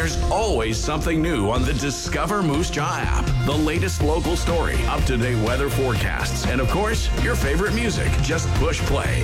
There's always something new on the Discover Moose Jaw app. The latest local story, up-to-date weather forecasts, and of course, your favorite music. Just push play.